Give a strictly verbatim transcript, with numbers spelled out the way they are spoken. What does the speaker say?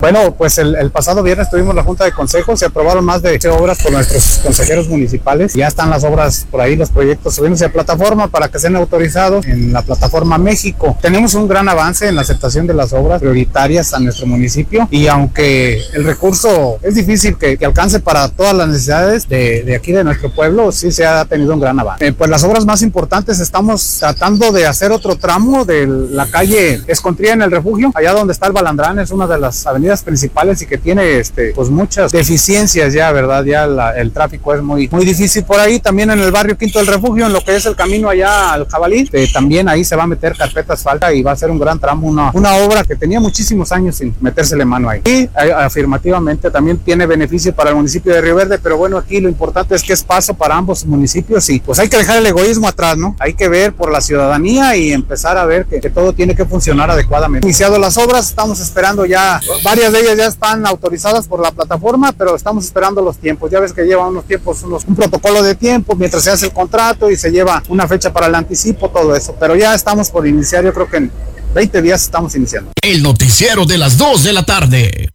Bueno, pues el, el pasado viernes tuvimos la Junta de Consejos, se aprobaron más de ocho obras por nuestros consejeros municipales. Ya están las obras por ahí, los proyectos subiéndose a plataforma para que sean autorizados en la plataforma México. Tenemos un gran avance en la aceptación de las obras prioritarias a nuestro municipio, y aunque el recurso es difícil que, que alcance para todas las necesidades de, de aquí de nuestro pueblo, sí se ha tenido un gran avance. Eh, pues las obras más importantes, estamos tratando de hacer otro tramo de la calle Escontría en el Refugio, allá donde está el Balandrán, es una de las avenidas principales y que tiene este pues muchas deficiencias ya, ¿verdad? Ya la, el tráfico es muy muy difícil por ahí. También en el barrio Quinto del Refugio, en lo que es el camino allá al Jabalí, eh, también ahí se va a meter carpeta asfalta y va a ser un gran tramo, una, una obra que tenía muchísimos años sin metérsele mano ahí. Y eh, afirmativamente también tiene beneficio para el municipio de Río Verde, pero bueno, aquí lo importante es que es paso para ambos municipios y pues hay que dejar el egoísmo atrás, ¿no? Hay que ver por la ciudadanía y empezar a ver que, que todo tiene que funcionar adecuadamente. Iniciado las obras, estamos esperando ya, varias de ellas ya están autorizadas por la plataforma, pero estamos esperando los tiempos. Ya ves que lleva unos tiempos, unos, un protocolo de tiempo mientras se hace el contrato y se lleva una fecha para el anticipo, todo eso. Pero ya estamos por iniciar, yo creo que en veinte días estamos iniciando. El noticiero de las dos de la tarde.